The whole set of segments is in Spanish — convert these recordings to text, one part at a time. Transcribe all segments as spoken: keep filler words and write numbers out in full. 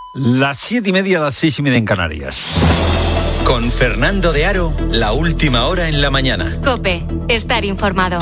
Las siete y media, las seis y media en Canarias. Con Fernando de Aro, la última hora en la mañana. COPE, estar informado.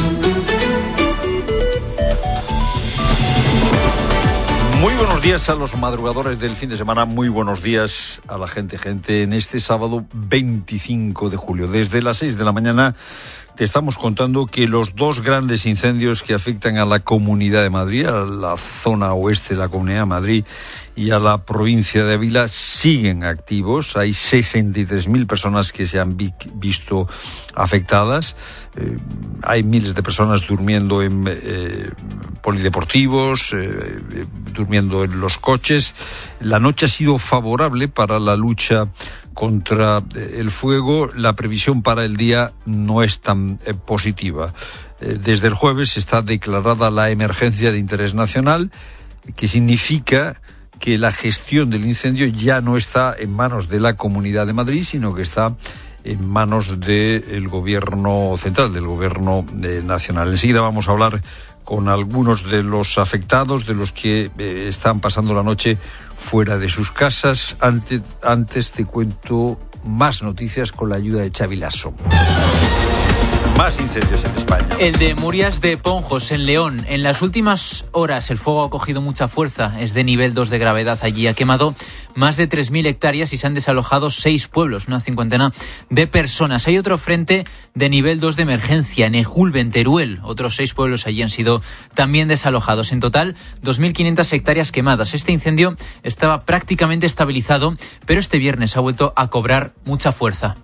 Muy buenos días a los madrugadores del fin de semana, muy buenos días a la gente, gente, en este sábado veinticinco de julio. Desde las seis de la mañana te estamos contando que los dos grandes incendios que afectan a la Comunidad de Madrid, a la zona oeste de la Comunidad de Madrid y a la provincia de Ávila, siguen activos. Hay sesenta y tres mil personas que se han vi- visto afectadas. Eh, hay miles de personas durmiendo en eh, polideportivos, eh, durmiendo en los coches. La noche ha sido favorable para la lucha contra el fuego. La previsión para el día no es tan eh, positiva. Eh, desde el jueves está declarada la emergencia de interés nacional, que significa que la gestión del incendio ya no está en manos de la Comunidad de Madrid, sino que está en manos del gobierno central, del gobierno eh, nacional. Enseguida vamos a hablar con algunos de los afectados, de los que eh, están pasando la noche fuera de sus casas. Antes, antes te cuento más noticias con la ayuda de Xavi Lasso. Más incendios en España. El de Murias de Ponjos, en León. En las últimas horas el fuego ha cogido mucha fuerza. Es de nivel dos de gravedad allí. Ha quemado más de tres mil hectáreas y se han desalojado seis pueblos, una cincuentena de personas. Hay otro frente de nivel dos de emergencia en Ejulbe, en Teruel. Otros seis pueblos allí han sido también desalojados. En total, dos mil quinientas hectáreas quemadas. Este incendio estaba prácticamente estabilizado, pero este viernes ha vuelto a cobrar mucha fuerza.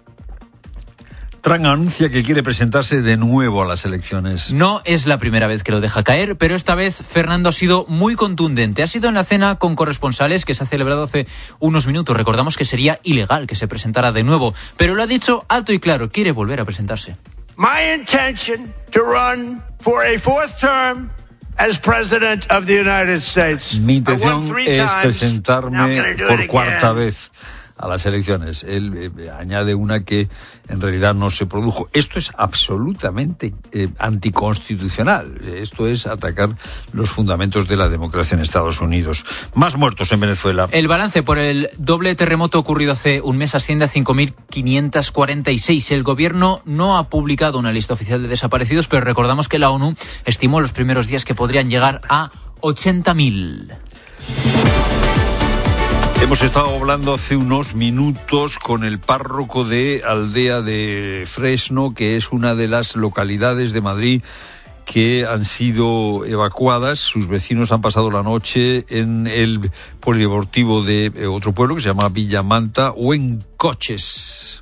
Trump anuncia que quiere presentarse de nuevo a las elecciones. No es la primera vez que lo deja caer, pero esta vez Fernando ha sido muy contundente. Ha sido en la cena con corresponsales que se ha celebrado hace unos minutos. Recordamos que sería ilegal que se presentara de nuevo, pero lo ha dicho alto y claro, quiere volver a presentarse. My intention to run for a fourth term as president of the United States. Mi intención es presentarme por cuarta vez a las elecciones. Él eh, añade una que en realidad no se produjo. Esto es absolutamente eh, anticonstitucional. Esto es atacar los fundamentos de la democracia en Estados Unidos. Más muertos en Venezuela. El balance por el doble terremoto ocurrido hace un mes asciende a cinco mil quinientos cuarenta y seis. El gobierno no ha publicado una lista oficial de desaparecidos, pero recordamos que la ONU estimó los primeros días que podrían llegar a ochenta mil. Hemos estado hablando hace unos minutos con el párroco de Aldea de Fresno, que es una de las localidades de Madrid que han sido evacuadas. Sus vecinos han pasado la noche en el polideportivo de otro pueblo que se llama Villamanta o en coches.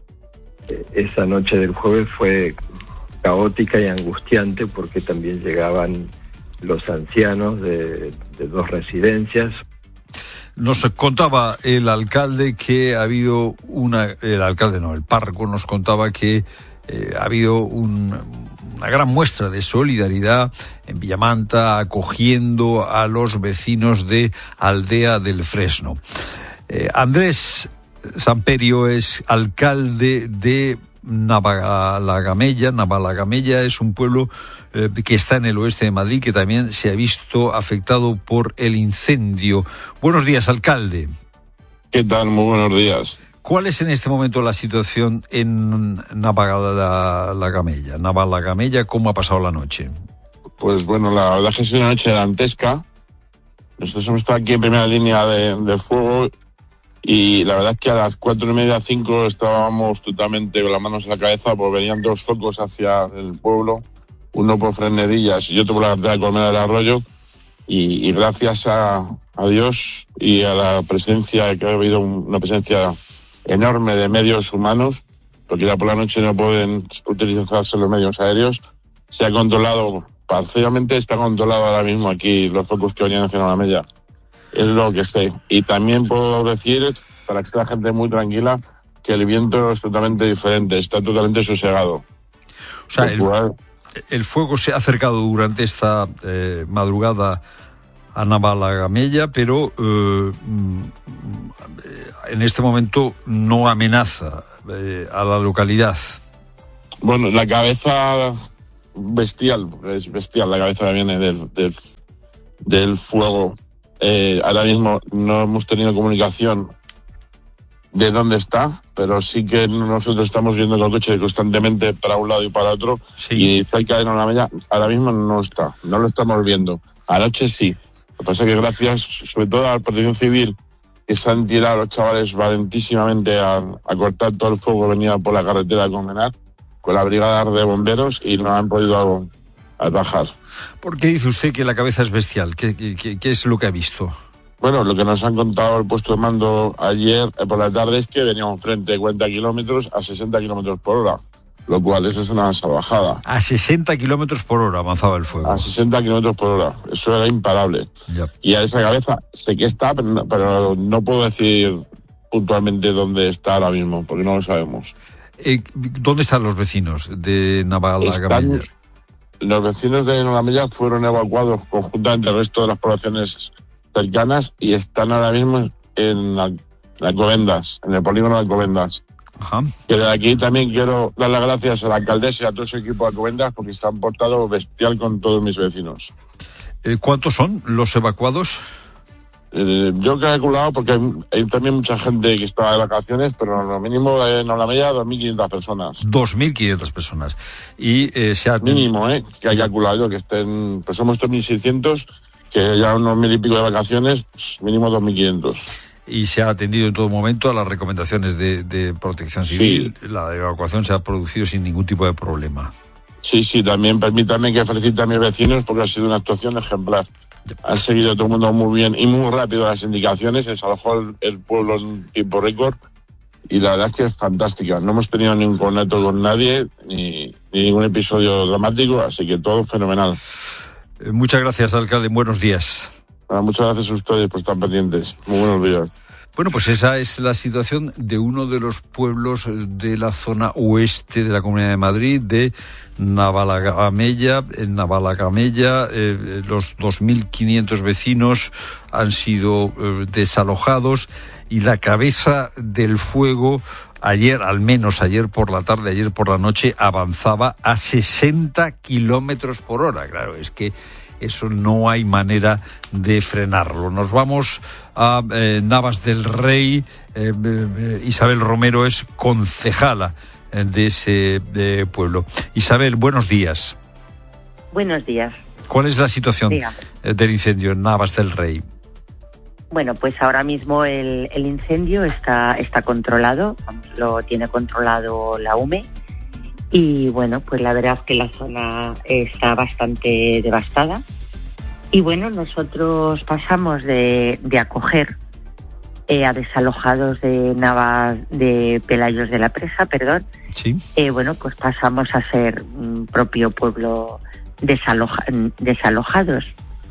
Esa noche del jueves fue caótica y angustiante porque también llegaban los ancianos de, de dos residencias. Nos contaba el alcalde que ha habido una... El alcalde no, el párroco nos contaba que eh, ha habido un, una gran muestra de solidaridad en Villamanta, acogiendo a los vecinos de Aldea del Fresno. Eh, Andrés Samperio es alcalde de Navalagamella. Navalagamella es un pueblo eh, que está en el oeste de Madrid, que también se ha visto afectado por el incendio. Buenos días, alcalde. ¿Qué tal? Muy buenos días. ¿Cuál es en este momento la situación en Navalagamella? Navalagamella, ¿cómo ha pasado la noche? Pues bueno, la verdad es que ha sido una noche dantesca. Nosotros hemos estado aquí en primera línea de, de fuego y la verdad es que a las cuatro y media, cinco estábamos totalmente con las manos en la cabeza, porque venían dos focos hacia el pueblo, uno por Fresnedillas y otro por la carretera de Colmena del Arroyo, y, y gracias a, a Dios y a la presencia, que ha habido una presencia enorme de medios humanos, porque ya por la noche no pueden utilizarse los medios aéreos, se ha controlado, parcialmente está controlado ahora mismo aquí los focos que venían hacia la mella. Es lo que sé. Y también puedo decir, para que esté la gente muy tranquila, que el viento es totalmente diferente, está totalmente sosegado. O sea, el, el fuego se ha acercado durante esta eh, madrugada a Navalagamella, pero eh, en este momento no amenaza eh, a la localidad. Bueno, la cabeza bestial, es bestial la cabeza que viene del, del, del fuego. Eh, ahora mismo no hemos tenido comunicación de dónde está, pero sí que nosotros estamos viendo con el coche constantemente para un lado y para otro, sí. Y cerca de Nolamella ahora mismo no está, no lo estamos viendo. Anoche sí. Lo que pasa es que gracias, sobre todo a la Protección Civil, que se han tirado los chavales valentísimamente a, a cortar todo el fuego que venía por la carretera de Colmenar, con la brigada de bomberos, y no han podido bajar. ¿Por qué dice usted que la cabeza es bestial? ¿Qué, qué, qué es lo que ha visto? Bueno, lo que nos han contado el puesto de mando ayer por la tarde es que veníamos frente de cuarenta kilómetros a sesenta kilómetros por hora, lo cual eso es una salvajada. A sesenta kilómetros por hora avanzaba el fuego. A sesenta kilómetros por hora, eso era imparable. Ya. Y a esa cabeza sé que está, pero no, pero no puedo decir puntualmente dónde está ahora mismo, porque no lo sabemos. Eh, ¿Dónde están los vecinos de Navalagamella? Los vecinos de Nolamella fueron evacuados conjuntamente al resto de las poblaciones cercanas y están ahora mismo en la, la Alcobendas, en el polígono de Alcobendas. Ajá. Que de aquí también quiero dar las gracias a la alcaldesa y a todo su equipo de Alcobendas porque se han portado bestial con todos mis vecinos. Eh, ¿Cuántos son los evacuados? Eh, yo he calculado, porque hay, hay también mucha gente que está de vacaciones, pero lo mínimo en Nolamella dos mil quinientas personas. dos mil quinientas personas. Y eh, se ha... Mínimo, ¿eh? Que hay calculado que estén... Pues somos dos mil seiscientos, que ya unos mil y pico de vacaciones, pues mínimo dos mil quinientos. Y se ha atendido en todo momento a las recomendaciones de, de Protección Civil. Sí. La evacuación se ha producido sin ningún tipo de problema. Sí, sí, también permítanme que felicite a mis vecinos porque ha sido una actuación ejemplar. Han seguido todo el mundo muy bien y muy rápido las indicaciones, se desalojó el, el pueblo en tiempo récord y la verdad es que es fantástica. No hemos tenido ningún conato con nadie, ni, ni ningún episodio dramático, así que todo fenomenal. Eh, muchas gracias, alcalde. Buenos días. Bueno, muchas gracias a ustedes por estar pendientes. Muy buenos días. Bueno, pues esa es la situación de uno de los pueblos de la zona oeste de la Comunidad de Madrid, de Navalagamella. En Navalagamella, eh, los dos mil quinientos vecinos han sido eh, desalojados y la cabeza del fuego, ayer, al menos ayer por la tarde, ayer por la noche, avanzaba a sesenta kilómetros por hora. Claro, es que eso no hay manera de frenarlo. Nos vamos a eh, Navas del Rey. Eh, eh, Isabel Romero es concejala eh, de ese de pueblo. Isabel, buenos días. Buenos días. ¿Cuál es la situación eh, del incendio en Navas del Rey? Bueno, pues ahora mismo el, el incendio está, está controlado, lo tiene controlado la U M E. Y bueno, pues la verdad es que la zona está bastante devastada. Y bueno, nosotros pasamos de, de acoger eh, a desalojados de Navas, de Pelayos de la Presa, perdón. Sí. Eh, bueno, pues pasamos a ser un propio pueblo desaloja, desalojados.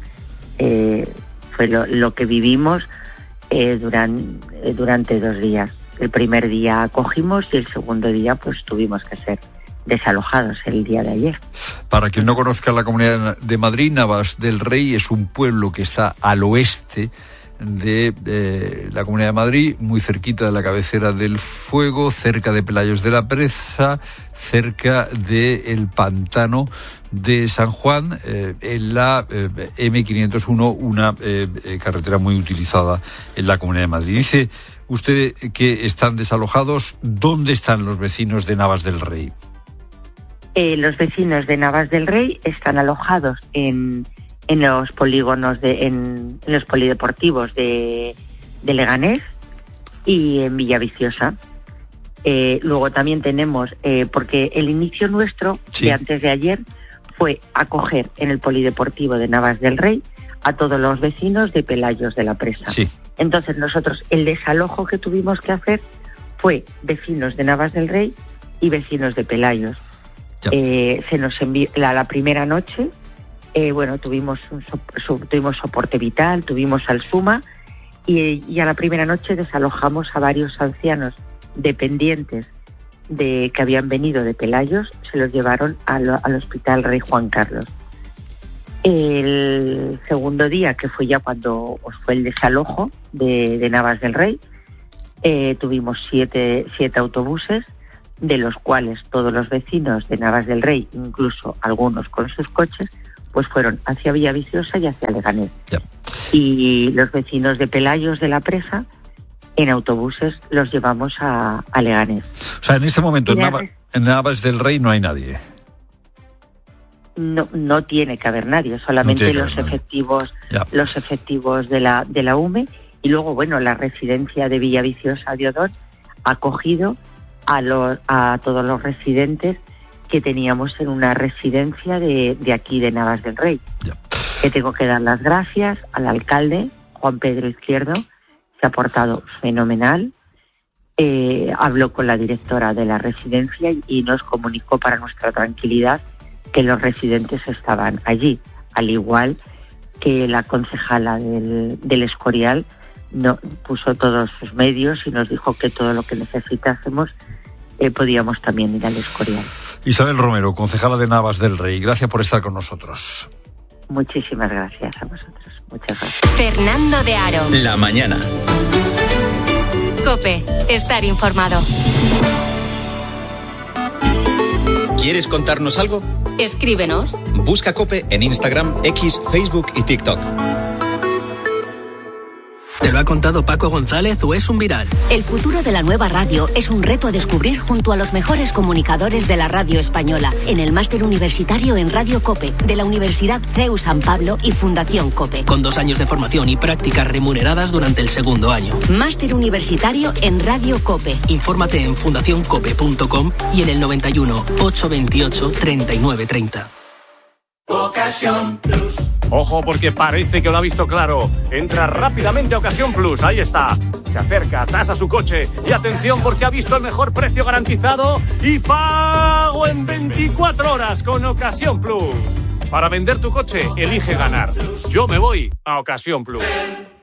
Eh, fue lo, lo que vivimos eh, durante, eh, durante dos días. El primer día acogimos y el segundo día pues tuvimos que ser desalojados el día de ayer. Para quien no conozca la Comunidad de Madrid, Navas del Rey es un pueblo que está al oeste de, de la Comunidad de Madrid, muy cerquita de la cabecera del fuego, cerca de Pelayos de la Presa, cerca del pantano de San Juan, eh, en la eh, eme quinientos uno, una eh, eh, carretera muy utilizada en la Comunidad de Madrid. Dice usted que están desalojados. ¿Dónde están los vecinos de Navas del Rey? Eh, los vecinos de Navas del Rey están alojados en, en los polígonos, de, en, en los polideportivos de, de Leganés y en Villaviciosa. Eh, luego también tenemos, eh, porque el inicio nuestro, sí, de antes de ayer, fue acoger en el polideportivo de Navas del Rey a todos los vecinos de Pelayos de la Presa. Sí. Entonces nosotros, el desalojo que tuvimos que hacer fue vecinos de Navas del Rey y vecinos de Pelayos. Eh, se nos envió la, la primera noche, eh, bueno, tuvimos un so, so, tuvimos soporte vital, tuvimos al SUMA y, y a la primera noche desalojamos a varios ancianos dependientes de que habían venido de Pelayos, se los llevaron al, al Hospital Rey Juan Carlos. El segundo día, que fue ya cuando fue el desalojo de, de Navas del Rey, eh, tuvimos siete, siete autobuses, de los cuales todos los vecinos de Navas del Rey, incluso algunos con sus coches, pues fueron hacia Villaviciosa y hacia Leganés. Ya. Y los vecinos de Pelayos de la Presa, en autobuses los llevamos a, a Leganés. O sea, en este momento en, Nava, en Navas del Rey no hay nadie. No, no tiene que haber nadie, solamente no los efectivos, nadie. los efectivos de la de la U M E, y luego, bueno, la residencia de Villaviciosa de Odón ha acogido a los a todos los residentes que teníamos en una residencia de, de aquí de Navas del Rey. Ya. Que tengo que dar las gracias al alcalde Juan Pedro Izquierdo, se ha portado fenomenal. Eh, habló con la directora de la residencia y nos comunicó para nuestra tranquilidad que los residentes estaban allí, al igual que la concejala del, del Escorial no, puso todos sus medios y nos dijo que todo lo que necesitásemos eh, podíamos también ir al Escorial. Isabel Romero, concejala de Navas del Rey, gracias por estar con nosotros. Muchísimas gracias a vosotros. Muchas gracias. Fernando de Aro. La mañana. COPE. Estar informado. ¿Quieres contarnos algo? Escríbenos. Busca COPE en Instagram, X, Facebook y TikTok. ¿Te lo ha contado Paco González o es un viral? El futuro de la nueva radio es un reto a descubrir junto a los mejores comunicadores de la radio española en el máster universitario en Radio COPE de la Universidad C E U San Pablo y Fundación COPE. Con dos años de formación y prácticas remuneradas durante el segundo año. Máster universitario en Radio COPE. Infórmate en fundación cope punto com y en el noventa y uno, ochocientos veintiocho, treinta y nueve treinta. Ocasión Plus. Ojo, porque parece que lo ha visto claro. Entra rápidamente a Ocasión Plus, ahí está. Se acerca, tasa su coche y atención porque ha visto el mejor precio garantizado y pago en veinticuatro horas con Ocasión Plus. Para vender tu coche, elige ganar. Yo me voy a Ocasión Plus.